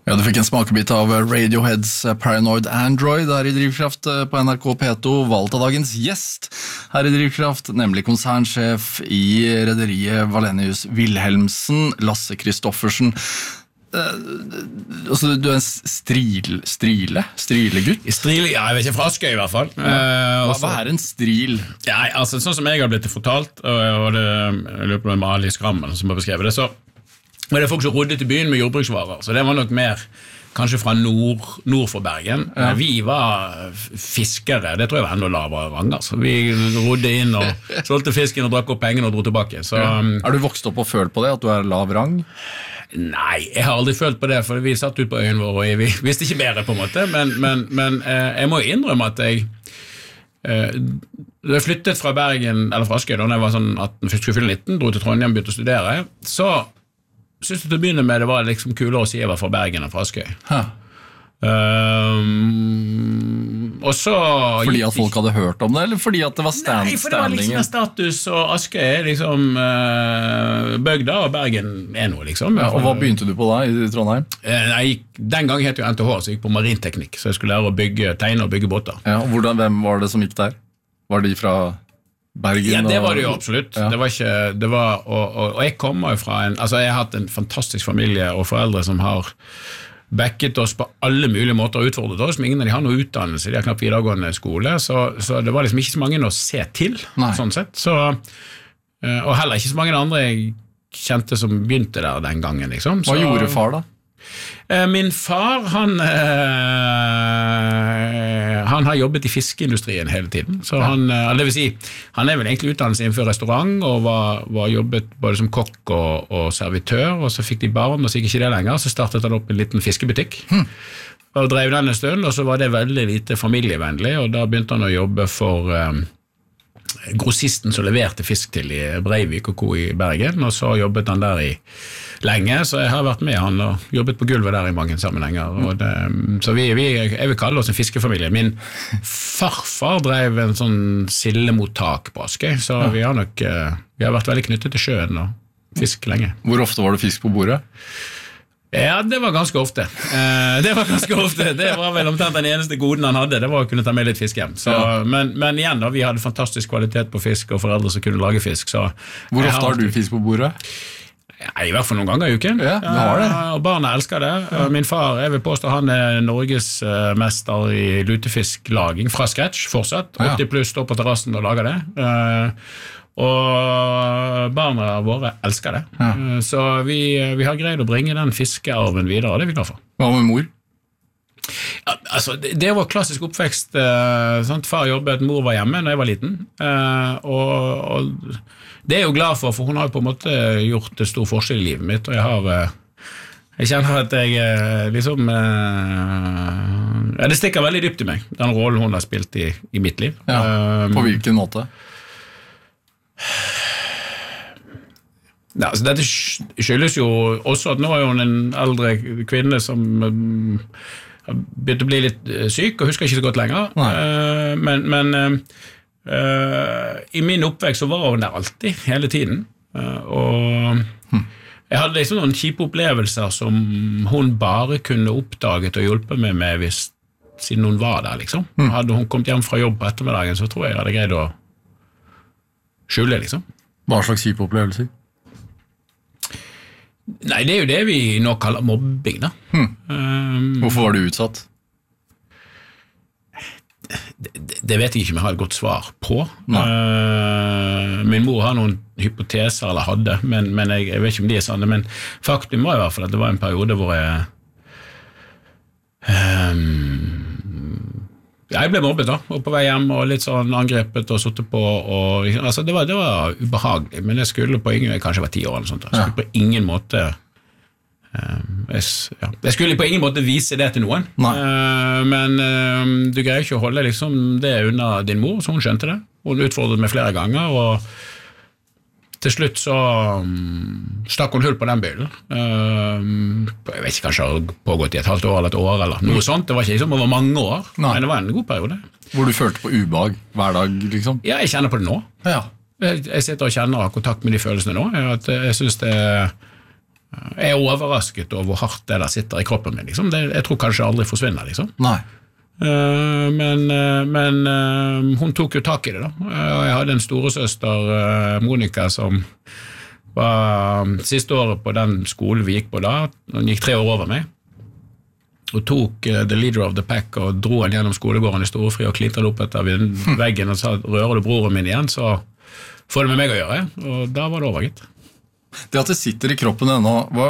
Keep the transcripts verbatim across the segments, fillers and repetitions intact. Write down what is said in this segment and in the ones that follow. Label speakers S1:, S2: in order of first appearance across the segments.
S1: Ja, du fikk en smakebit av Radioheads Paranoid Android her i Drivkraft på N R K P to, valgt av dagens gjest her i Drivkraft, nemlig konsernsjef i rederiet Wallenius Wilhelmsen, Lasse Kristoffersen. Uh, altså, du er en stril, strile? Strilegutt?
S2: Strile, ja, jeg vet ikke, fra Askøy i hvert fall.
S1: Ja. Uh, hva, hva er en stril?
S2: Ja, altså, sånn som jeg har blitt fortalt, og det jeg lurer på med Ali Skrammen som har beskrevet det, så var det folk som rodde til byen med jordbruksvarer, så det var nok mer kanskje fra nord, nord for Bergen. Ja. Vi var fiskere, det tror jeg var enda lavere rang. Altså. Vi rodde inn og solgte fisken og drakk opp pengene og dro tilbake. Så,
S1: ja. Er du vokst opp og følt på det, at du er lav rang?
S2: Nei, jeg har aldri følt på det, for vi satt ut på øyen vår, og vi visste ikke bedre på en måte, men, men, men eh, jeg må innrømme at jeg eh, da jeg flyttet fra Bergen, eller fra Askøy, da jeg var sånn atten, skulle fylle nitten, dro til Trondheim, begynte å studere, så synes jeg til å begynne med det var liksom kulere å si jeg var fra Bergen og fra Askøy. Um, og så
S1: fordi at folk hadde hørt om det, eller fordi at det var stand
S2: Nei, for det var liksom status, og Askøy er liksom uh, bygda, og Bergen er noe liksom.
S1: Ja, og hva begynte du på da i Trondheim?
S2: Jeg gikk, den gang het jo N T H, så jeg gikk på marinteknikk, så jeg skulle lære å bygge, tegne og bygge båter.
S1: Ja, og hvordan, hvem var det som gikk der? Var de fra Bergen?
S2: Ja, det var det jo absolutt. Ja. Det var ikke, det var, og, og, og jeg kommer jo fra en, altså jeg har hatt en fantastisk familie og foreldre som har backet oss på alle mulige måter og utfordret oss, men ingen av de har noe utdannelse, de har knapt videregående skole, så, så det var liksom ikke så mange å se til, Nei. Sånn sett. Så, og heller ikke så mange andre jeg kjente som begynte der den gangen, liksom.
S1: Hva
S2: så,
S1: gjorde far da?
S2: Min far, han, eh, han har jobbet i fiskeindustrien hele tiden, så han, det vil si, han er vel egentlig utdannelse innenfor restaurant, og var, var jobbet både som kokk og, og servitør, og så fikk de barn, og så gikk ikke det lenger, så startet han opp en liten fiskebutikk, hm. og drev den en stund, og så var det veldig lite familievennlig, og da begynte han å jobbe for eh, grossisten som leverte fisk til i Breivik og Co. i Bergen, og så jobbet han der i lenge, så jeg har vært med han og jobbet på gulvet der i mange sammenhenger. Og det, så vi, vi, jeg vil kalle oss en fiskefamilie. Min farfar drev en sånn sildemottak på Askøy, så ja. vi, har nok, vi har vært veldig knyttet til sjøen og fisk lenge.
S1: Hvor ofte var det fisk på bordet?
S2: Ja, det var ganske ofte. Eh, det var ganske ofte. Det var vel omtrent den eneste goden han hadde, det var å kunne ta med litt fisk hjem. Så, ja. men, men igjen da, vi hadde fantastisk kvalitet på fisk og foreldre som kunne lage fisk. Så
S1: hvor ofte har du fisk på bordet?
S2: Ja, i hvert fall noen ganger i uken.
S1: Ja, du har det.
S2: Og barna elsker det. Ja. Min far, jeg vil påstå, han er Norges mester i lutefisklaging fra scratch, fortsatt. åtti pluss står på terrassen og lager det. Og barna våre elsker det. Ja. Så vi, vi har greid å bringe den fiskearven videre, og det er vi glad for.
S1: Hva med mor?
S2: Ja, altså, det, det var klassisk oppvekst. Sant? Far jobbet, mor var hjemme når jeg var liten. Og... og det er jeg jo glad for, for hun har jo på en måte gjort en stor forskjell i livet mitt, og jeg har, jeg kjenner at jeg liksom, ja, det stikker veldig dypt i meg, den rollen hun har spilt i, i mitt liv.
S1: Ja, på hvilken måte?
S2: Ja, altså dette skyldes jo også at nå er hun en eldre kvinne som har begynt å bli litt syk, og husker ikke så godt lenger, uh, men, men Uh, i min oppvekst så var hun der alltid, hele tiden, uh, og hm. jeg hadde liksom noen kjipe opplevelser som hun bare kunne oppdaget og hjulpet meg med hvis, siden hun var der liksom. hm. Hadde hun kommet hjem fra jobb på ettermiddagen, så tror jeg jeg hadde greid å skjule liksom.
S1: Hva slags kjipe opplevelser?
S2: Nei, det er jo det vi nå kaller mobbing da. hm. um,
S1: Hvorfor var du utsatt?
S2: Det, det vet jeg ikke om jeg har et godt svar på. Uh, min mor har noen hypoteser, eller hadde, men, men jeg, jeg vet ikke om de er sanne, men faktum var i hvert fall at det var en periode hvor jeg um, jeg ble mobbet da, og på vei hjem og litt sånn angrepet og suttet på, og, altså det var, det var ubehagelig, men jeg skulle på ingen, jeg kanskje var ti år eller sånt, jeg skulle på ingen måte Jeg, ja. jeg skulle på ingen måte vise det til noen, uh, men uh, du greier ikke å holde liksom, det unna din mor, så hun skjønte det. Hun utfordret meg flere ganger, og til slutt så um, stakk hun hull på den byllen. Uh, jeg vet ikke, kanskje det har pågått i et halvt år eller et år, eller noe mm. sånt. Det var ikke liksom over mange år, Nei. men det var en god periode.
S1: Hvor du følte på ubehag hver dag, liksom?
S2: Ja, jeg kjenner på det nå.
S1: Ja.
S2: Jeg, jeg sitter og kjenner kontakt med de følelsene nå. At jeg synes det Jeg er overrasket over hvor hardt det der sitter i kroppen min, liksom. Det, jeg tror kanskje aldri forsvinner, liksom.
S1: Nei.
S2: Uh, men uh, men uh, hun tok jo tak i det, da. Uh, og jeg hadde en storesøster, uh, Monica, som var um, siste året på den skolen vi gikk på da. Hun gikk tre år over meg. Og tok uh, the leader of the pack og dro han gjennom skolegården i Storefri og klintret opp etter veggen og sa, rører du broren min igjen, så får det med meg å gjøre. Og da var det over, gitt.
S1: Det at det sitter i kroppen ennå, hva...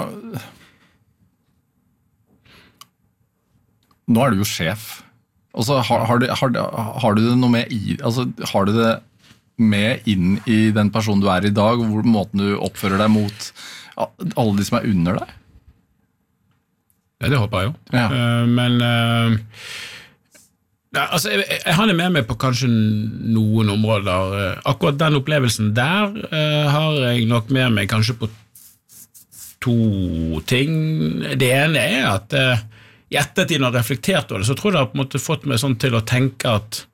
S1: Nå er du jo sjef. Altså, har, har, du, har, har du det noe med i... Altså, har du det med inn i den personen du er i dag, hvor måten du oppfører deg mot alle de som er under deg?
S2: Ja, det håper jeg jo.
S1: Ja.
S2: Uh, men... Uh, ja, altså, jeg, jeg har det med meg på kanskje noen områder. Akkurat den opplevelsen der uh, har jeg nok med meg kanskje på to ting. Det ene er at uh, i ettertiden har jeg reflektert over det, så tror jeg det har på en måte fått meg sånn til å tenke at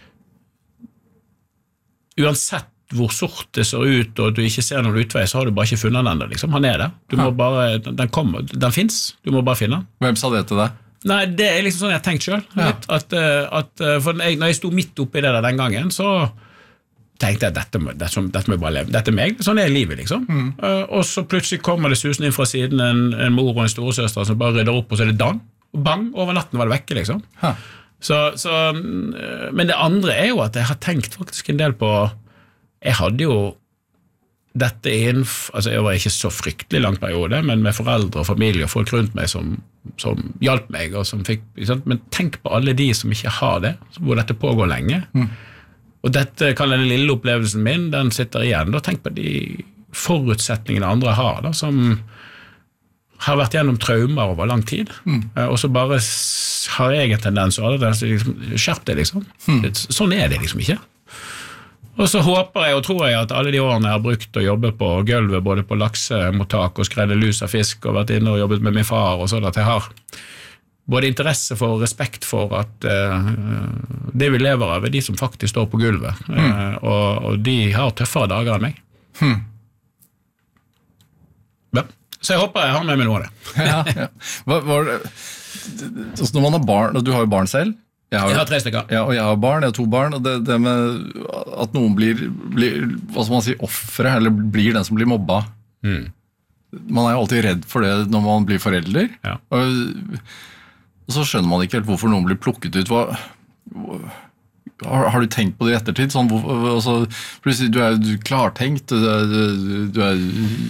S2: uansett hvor sort det ser ut, og du ikke ser noen utvei, så har du bare ikke funnet den der, liksom. Han er der. Du må bare, den kommer, den finnes. Du må bare finne den.
S1: Hvem sa det til deg?
S2: Nei, det er liksom sånn jeg har tenkt selv. Ja. At, at, for jeg, når jeg sto midt oppe i det der den gangen, så tenkte jeg, dette må, dette, dette må jeg bare leve. Dette er meg, sånn er livet, liksom. Mm. Uh, og så plutselig kommer det susen inn fra siden en, en mor og en storesøster som bare rydder opp, og så er det dang. Og bang, over natten var det vekke, liksom. Ha. Så, så, uh, men det andre er jo at jeg har tenkt faktisk en del på, jeg hadde jo dette innenfor, altså jeg var ikke så fryktelig lang periode, men med foreldre og familie og folk rundt meg som, som hjalp meg, og som fikk, men tenk på alle de som ikke har det, hvor dette pågår lenge. Mm. Og dette, kan den lille opplevelsen min, den sitter igjen, da tenk på de forutsetningene andre har, da, som har vært gjennom traumer over lang tid, mm. og så bare har jeg en tendens, og det er liksom, skjerp det liksom. Mm. Sånn er det liksom ikke. Og så håper jeg og tror jeg at alle de årene jeg har brukt å jobbe på gulvet, både på laksemottak og skrelle lus av fisk, og vært inne og jobbet med min far, og sånn at jeg har både interesse for og respekt for at uh, det vi lever av er de som faktisk står på gulvet, mm. uh, og, og de har tøffere dager enn meg. Mm. Ja. Så jeg håper jeg har med meg noe av det.
S1: Ja, ja. Hva, hva, altså når man har barn, og du har jo barn selv, Jeg har,
S2: jeg har tre stykker.
S1: Ja, og jeg har barn, jeg har to barn, og det, det med at noen blir, blir hva skal man si, offere, eller blir den som blir mobba. Mm. Man er jo alltid redd for det når man blir forelder. Ja. Og, og så skjønner man ikke helt hvorfor noen blir plukket ut. Hva, har, har du tenkt på det i ettertid? Sånn, hvor, altså, plutselig, du er klartenkt, du er, du er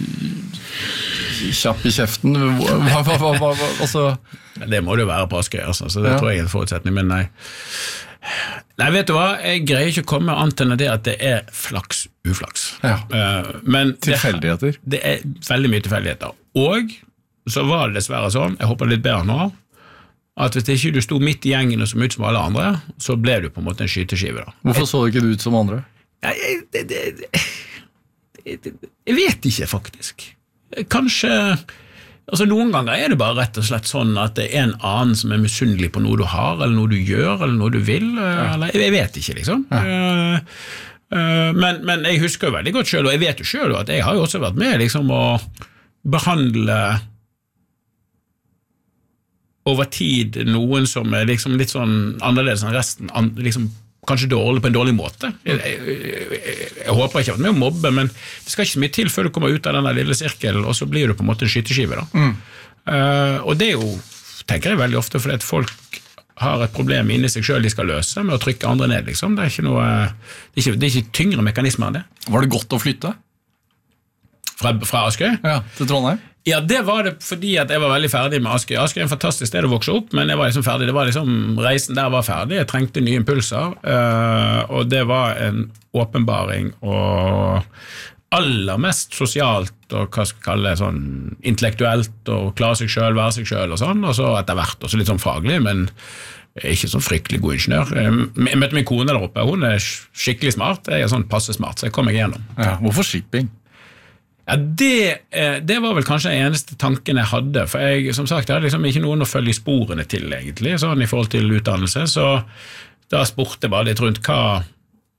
S1: kjapp i kjeften. Hva, hva, hva, hva, altså...
S2: Det må det jo være på Askøy, altså, så det ja. Tror jeg er en forutsetning, men nei. Nei, vet du hva? Jeg greier ikke å komme annet enn det at det er flaks, uflaks. Ja. Uh, men
S1: tilfeldigheter?
S2: Det, det er veldig mye tilfeldigheter. Og så var det dessverre sånn, jeg håper litt bedre nå, at hvis ikke du sto midt i gjengen og som ut som alle andre, så ble du på en måte en skyteskive da.
S1: Hvorfor så ikke du ut som andre?
S2: Ja, jeg, det, det, det, det, jeg vet ikke faktisk. Kanskje... Altså Noen ganger er det bare rett og slett sånn at det er en annen som er misunnelig på noe du har, eller noe du gjør, eller noe du vil, eller jeg vet ikke liksom. Ja. Men, men jeg husker jo veldig godt selv, og jeg vet jo selv at jeg har jo også vært med liksom å behandle over tid noen som er liksom litt sånn annerledes enn resten, liksom kanskje dårlig på en dårlig måte. Jeg, jeg, jeg, jeg håper ikke at med å mobbe, men det skal ikke så mye til før du kommer ut av denne lille sirkelen, og så blir du på en måte en skyteskive da. Mm. Uh, og det er jo, tenker jeg veldig ofte, fordi at folk har et problem inni seg selv de skal løse med å trykke andre ned, liksom. Det er ikke noe, det er ikke, det er ikke tyngre mekanismer enn det.
S1: Var det godt å flytte?
S2: Fra, fra Askøy?
S1: Ja, til Trondheim?
S2: Ja, det var det fordi at jeg var veldig ferdig med Askøy. Askøy er en fantastisk sted å vokse opp, men jeg var liksom ferdig. Det var liksom, reisen der var ferdig. Jeg trengte nye impulser, og det var en åpenbaring, og aller mest sosialt, og hva skal jeg kalle det, sånn intellektuelt, og klare seg selv, være seg selv og sånn, og så etter hvert også litt sånn faglig, men ikke sånn fryktelig god ingeniør. Jeg møtte min kone der oppe, hun er skikkelig smart, jeg er sånn passe smart, så jeg kom meg igjennom.
S1: Ja, hvorfor shipping?
S2: Ja, det, det var vel kanskje den eneste tanken jeg hadde, for jeg, som sagt, jeg hadde liksom ikke noen å følge sporene til egentlig, sånn i forhold til utdannelse, så da spurte jeg bare litt rundt hva,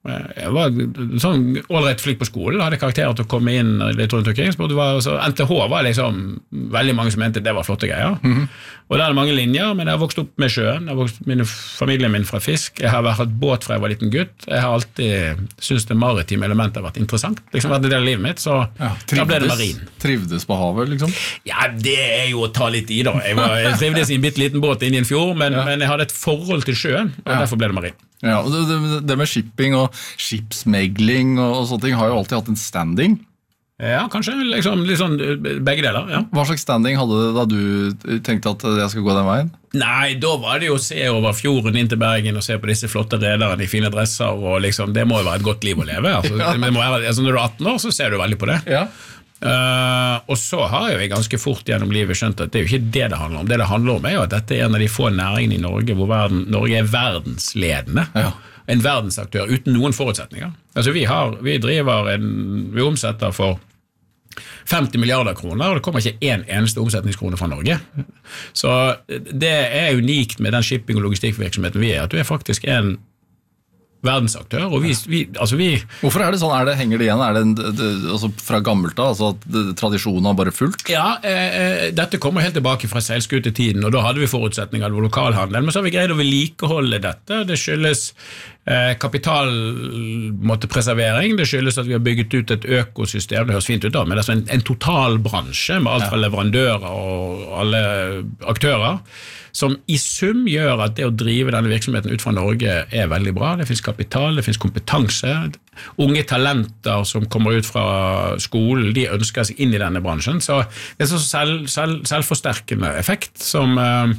S2: Jeg var sånn ålreit flink på skolen, hadde karakterer til å komme inn litt rundt omkring. Det var, så N T H var liksom veldig mange som mente det var flotte greier. Mm-hmm. Og det er mange linjer, men jeg har vokst opp med sjøen. Jeg har vokst min familien min fra fisk. Jeg har vært båt fra jeg var liten gutt. Jeg har alltid syntes det maritime elementet har vært interessant. Liksom vært en del av livet mitt, så ja, trivdes, da ble det marin.
S1: Trivdes på havet, liksom?
S2: Ja, det er jo å ta litt i da. Jeg, var, jeg trivdes i en bitte liten båt inn i en fjord, men, ja. men jeg hadde et forhold til sjøen, og ja. derfor ble det marin.
S1: Ja, og det, det med shipping og skipsmegling og sånne ting har jo alltid hatt en standing.
S2: Ja, kanskje, liksom, liksom begge deler, ja.
S1: Hva slags standing hadde det da du tenkte at jeg skulle gå den veien?
S2: Nei, da var det jo å se over fjorden inn til Bergen og se på disse flotte rederne i fine dresser, og liksom, det må jo være et godt liv å leve. Altså, ja. det må være, altså, når du er atten år, så ser du veldig på det. Ja. Uh, og så har jeg ganske fort gjennom livet skjønt at det er jo ikke det det handler om. Det det handler om er jo at dette er en av de få næringene i Norge hvor verden, Norge er verdensledende. Ja. En verdensaktør uten noen forutsetninger. Altså vi, har, vi driver en, vi omsetter for femti milliarder kroner, og det kommer ikke en eneste omsetningskrone fra Norge. Så det er unikt med den shipping- og logistikkvirksomheten vi er, at du er faktisk en verdensaktør, og vi, vi, altså vi
S1: Hvorfor er det sånn? Er det, henger det igjen? Er det, en, det altså fra gammelt da, altså at det, tradisjonen har bare fulgt?
S2: Ja, eh, dette kommer helt tilbake fra seilskutetiden, og da hadde vi forutsetninger av lokalhandel, men så har vi greid å vedlikeholde dette. Det skyldes eh, kapitalpreservering, det skyldes at vi har bygget ut et økosystem, det høres fint ut da, men det er en, en total bransje med alt fra leverandører og alle aktører, som i sum gjør at det å drive denne virksomheten ut fra Norge er veldig bra. Det finnes kapital, det finnes kompetanse. Unge talenter som kommer ut fra skolen, de ønsker seg inn i denne bransjen. Så det er en sånn selv, selv, selvforsterkende effekt som eh,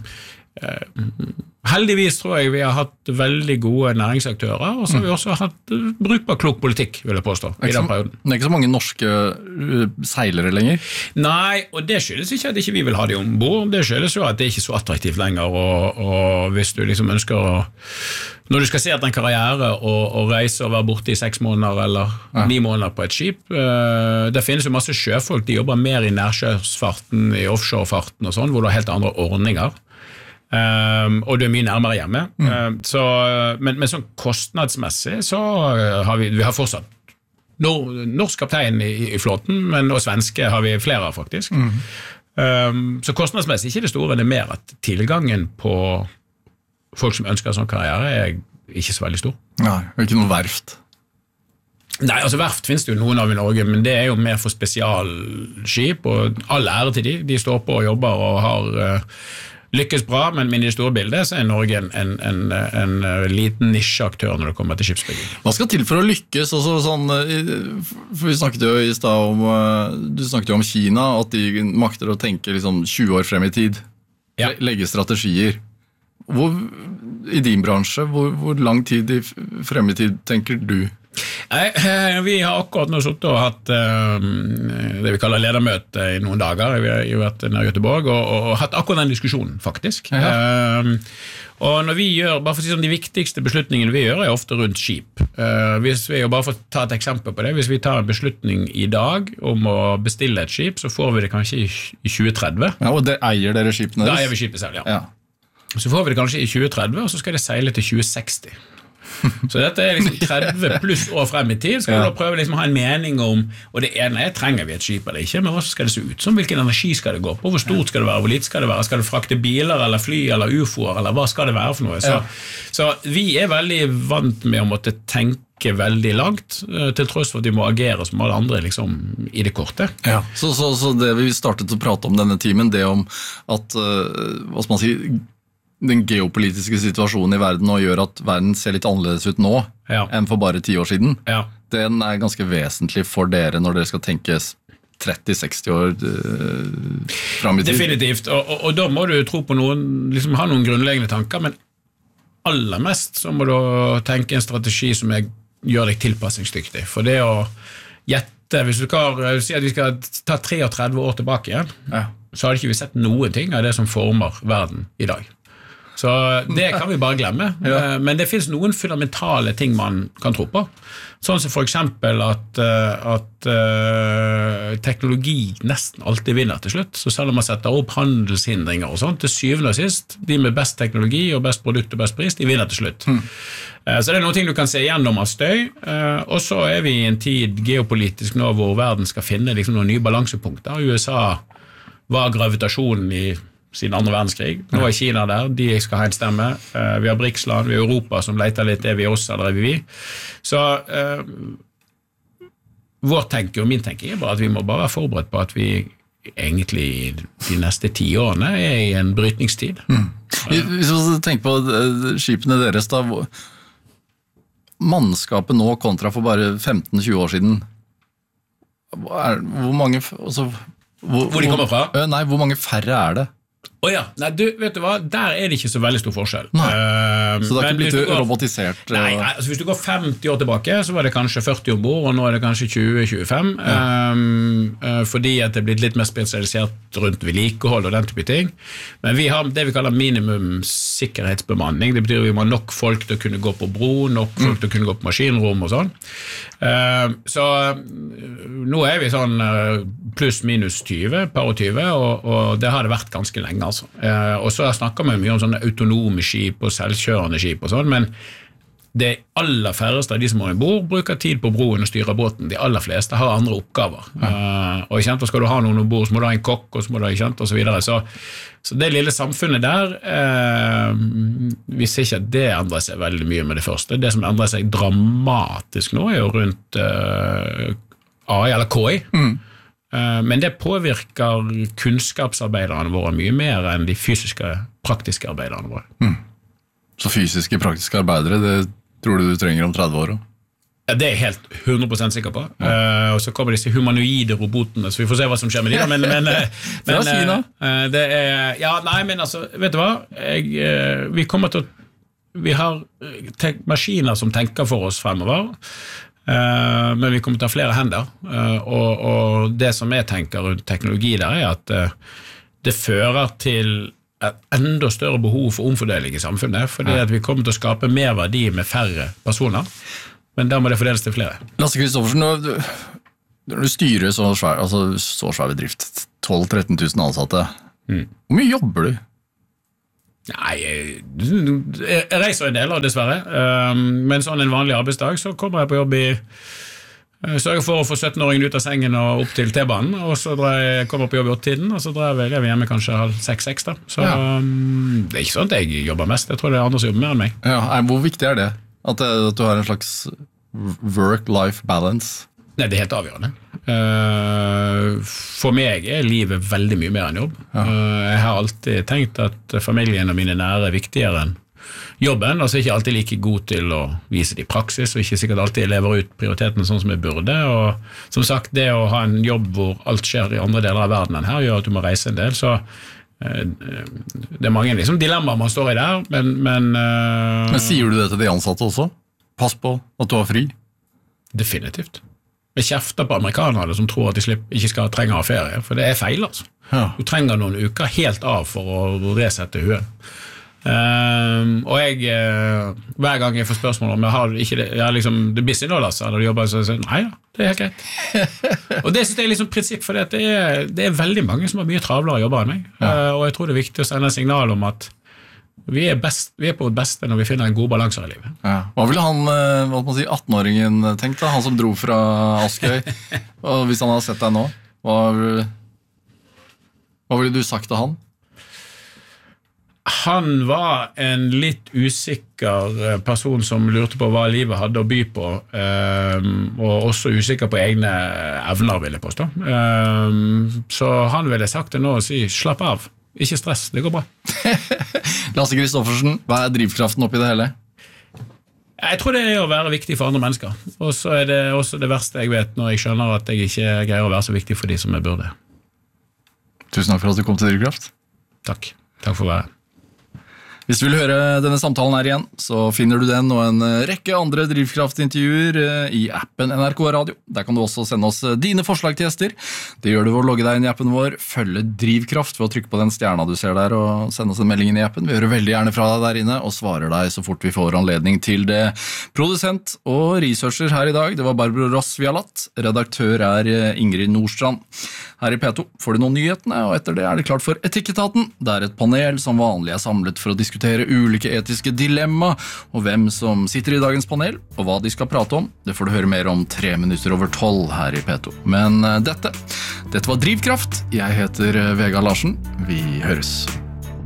S2: heldigvis tror jeg vi har hatt veldig gode næringsaktører, og så har vi også hatt brukbar klok politikk, vil jeg påstå, i den perioden.
S1: Det er ikke så mange norske seilere lenger?
S2: Nei, og det skyldes ikke at ikke vi vil ha de ombord, det skyldes jo at det er ikke så attraktivt lenger, og, og hvis du liksom ønsker å når du skal se at en karriere og, og reise og være borte i seks måneder eller ja. ni måneder på et skip, uh, det finnes jo masse sjøfolk, de jobber mer i nærsjøfarten, i offshorefarten og sånn, hvor du har helt andre ordninger. Um, og du er mye nærmere hjemme mm. uh, så, men, men sånn kostnadsmessig så uh, har vi, vi har fortsatt nor, norsk kaptein i, i flåten, men og svenske har vi flere faktisk mm. um, så kostnadsmessig ikke det store, det er mer at tilgangen på folk som ønsker sånn karriere er ikke så veldig stor.
S1: Nei, ikke noe verft.
S2: Nei, altså verft finnes det jo noen av i Norge, men det er jo mer for spesialskip, og all ære til de, de står på og jobber og har uh, lykkes bra, men i det store bildet så er Norge en, en, en, en liten nisjeaktør når det kommer til skipsbygging.
S1: Hva skal til for å lykkes? Altså, sånn, for vi snakket jo i sted om, du snakket jo om Kina, at de makter å tenke liksom tjue år frem i tid, ja. legge strategier. Hvor, i din bransje, hvor, hvor lang tid i frem i tid tenker du?
S2: Nei, vi har akkurat nå suttet og hatt uh, det vi kaller ledermøte i noen dager. Vi har vært nær Göteborg og, og hatt akkurat den diskusjonen, faktisk. Ja. Uh, og når vi gjør, bare for å si sånn, de viktigste beslutningene vi gjør er ofte rundt skip. Uh, hvis vi, bare for å ta et eksempel på det, hvis vi tar en beslutning i dag om å bestille et skip, så får vi det kanskje i, i tjue tretti.
S1: Ja, og det eier dere skipene deres?
S2: Da eier vi skipet selv, ja.
S1: ja.
S2: Så får vi det kanskje i tjue tretti, og så skal det seile til tjue seksti. Så dette er liksom tretti pluss år frem i tid, skal ja. du da prøve liksom å ha en mening om, og det ene er, trenger vi et skip eller ikke, men hva skal det se ut som, hvilken energi skal det gå på, hvor stort skal det være, hvor litt skal det være, skal det frakte biler eller fly eller U F O-er, eller hva skal det være for noe? Så, ja. så vi er veldig vant med å måtte tenke veldig langt, til tross for at vi må agere som alle andre liksom, i det korte.
S1: Ja. Så, så, så det vi startet å prate om denne timen, det om at, uh, hva skal man si, den geopolitiske situasjonen i verden og gjør at verden ser litt annerledes ut nå ja. enn for bare ti år siden. Ja. Den er ganske vesentlig for dere når dere skal tenke tretti seksti år uh, frem i tid.
S2: Definitivt, og, og, og da må du tro på noen, liksom ha noen grunnleggende tanker, men aller mest så må du tenke en strategi som er, gjør deg tilpassingsdyktig. For det å gjette, hvis du kan si at vi skal ta treogtretti år tilbake igjen, ja. så hadde ikke vi sett noen ting av det som former verden i dag. Så det kan vi bare glemme. Ja. Men det finnes noen fundamentale ting man kan tro på. Sånn som for eksempel at, at uh, teknologi nesten alltid vinner til slutt. Så selv om man setter opp handelshindringer og sånt, til syvende og sist, de med best teknologi og best produkt og best pris, de vinner til slutt. Mm. Uh, så det er noen ting du kan se igjennom av støy. Uh, og så er vi i en tid geopolitisk nå hvor verden skal finne liksom, noen nye balansepunkter. U S A var gravitasjonen i siden andre verdenskrig. Nå er Kina der, de skal ha en stemme. Uh, vi har BRICS-land, vi har Europa som leter litt, er vi oss eller er vi vi. Så uh, vår tenke og min tenke er bare at vi må bare være forberedt på at vi egentlig de neste ti årene er i en brytningstid. Mm.
S1: Hvis vi tenker på skipene deres da, mannskapet nå kontra for bare femten til tjue år siden, er, hvor mange altså, hvor,
S2: hvor de kommer fra?
S1: Nei, hvor mange færre er det?
S2: Å oh ja, nei, du, vet du hva, der er det ikke så veldig stor forskjell.
S1: Nei. Uh, så det er ikke blitt går, robotisert?
S2: Nei, nei, altså hvis du går femti år tilbake, så var det kanskje førti ombord, og nå er det kanskje tjue til tjuefem, ja. um, uh, fordi at det er blitt litt mer spesialisert rundt vedlikehold og den type ting. Men vi har det vi kaller minimum sikkerhetsbemanning, det betyr at vi må ha nok folk til å kunne gå på bro, nok folk mm. til å kunne gå på maskinrom og sånn. Uh, så uh, nå er vi sånn uh, pluss minus tjue, par og tjue, og, og det har det vært ganske lenge. Altså. Eh, og så snakker vi mye om sånne autonome skip og selvkjørende skip og sånn, men det aller færreste av de som er i bord bruker tid på broen og styrer båten. De aller fleste har andre oppgaver. Ja. Eh, og kjent, skal du ha noen ombord, så må du ha en kokk, og så må du ha kjent, og så videre. Så, så det lille samfunnet der, eh, vi ser ikke at det endrer seg veldig mye med det første. Det som endrer seg dramatisk nå er jo rundt eh, A I eller K I. Mm. Men det påvirker kunnskapsarbeiderne våre mye mer enn de fysiske, praktiske arbeiderne våre. Mm.
S1: Så fysiske, praktiske arbeidere, det tror du du trenger om tretti år?
S2: Ja, det er jeg helt hundre prosent sikker på. Ja. Uh, og så kommer disse humanoide robotene, så vi får se hva som skjer med de. Men, men, men uh, det er, ja, nei, men altså, vet du hva? Jeg, uh, vi kommer til å, vi har te- maskiner som tenker for oss fremover, Uh, men vi kommer til å ha flere hender uh, og, og det som jeg tenker rundt teknologi der er at uh, det fører til et enda større behov for omfordeling i samfunnet, fordi at vi kommer til å skape mer verdi med færre personer, men da må det fordeles til flere.
S1: Lasse Kristoffersen, når du, når du styrer så svær, altså så svær bedrift, tolv til tretten tusen ansatte, mm. hvor mye jobber du?
S2: Nei, jeg, jeg reiser en del, dessverre. Um, men sånn en vanlig arbeidsdag, så kommer jeg på jobb i sørger for å få sytten-åringen ut av sengen og opp til T-banen, og så drar jeg, kommer jeg på jobb i åtte-tiden, og så drar jeg vel hjemme kanskje halv seks-seks da. Så ja. um, det er ikke sånn at jeg jobber mest, jeg tror det er andre som jobber mer enn meg.
S1: Ja, hvor viktig er det? At, det, at du har en slags work-life balance?
S2: Nei, det er helt avgjørende. Uh, for meg er livet veldig mye mer enn jobb. Ja. Uh, jeg har alltid tenkt at familien og mine nære er viktigere enn jobben, og så er jeg ikke alltid like god til å vise det i praksis, og ikke sikkert alltid lever ut prioriteten sånn som jeg burde, og som sagt, det å ha en jobb hvor alt skjer i andre deler av verden enn her, gjør at du må reise en del, så uh, det er mange liksom, dilemmaer man står i der, men men, uh,
S1: men sier du det til de ansatte også? Pass på at du har fri?
S2: Definitivt. Jeg kjefter på amerikanere som tror at de slipper, ikke skal trenge av ferie, for det er feil altså. Ja. Du trenger noen uker helt av for å resette huet. Um, og jeg, uh, hver gang jeg får spørsmål om jeg har ikke det, jeg har liksom, det busy nå, Lasse, eller du jobber, så sier jeg, nei da, det er helt greit. Og det synes jeg er liksom prinsipp, for det er, det er veldig mange som har mye travlere jobber enn meg, ja. uh, og jeg tror det er viktig å sende en signal om at Vi er, best, vi er på vårt beste når vi finner en god balanse i livet.
S1: Ja. Hva ville han, hva må man si, atten-åringen tenkt da? Han som dro fra Askøy. Og hvis han hadde sett deg nå, hva, hva ville du sagt til han?
S2: Han var en litt usikker person som lurte på hva livet hadde å by på, og også usikker på egne evner, vil jeg påstå. Så han ville sagt det nå og si, slapp av. Ikke stress, det går bra.
S1: Lasse Kristoffersen, hva er drivkraften oppi det hele?
S2: Jeg tror det er å være viktig for andre mennesker. Og så er det også det verste jeg vet når jeg skjønner at jeg ikke greier å være så viktig for de som jeg burde.
S1: Tusen takk for at du kom til Drivkraft.
S2: Takk. Takk for å være.
S1: Hvis du vil høre denne samtalen her igjen, så finner du den og en rekke andre Drivkraft-intervjuer i appen N R K Radio. Der kan du også sende oss dine forslag til gjester. Det gjør du ved å logge deg inn i appen vår, følge Drivkraft ved å trykke på den stjerna du ser der og sende oss en melding inn i appen. Vi hører veldig gjerne fra deg der inne og svarer deg så fort vi får anledning til det. Produsent og researcher her i dag, det var Barbro Ross Vialat. Redaktør er Ingrid Nordstrand. Her i P to får du noen nyhetene, og etter det er det klart for Etikketaten. Det er et panel som vanlig er samlet for å diskutere ulike etiske dilemma, og hvem som sitter i dagens panel, og hva de skal prate om. Det får du høre mer om tre minutter over tolv her i P to. Men dette, dette var Drivkraft. Jeg heter Vegard Larsen. Vi høres.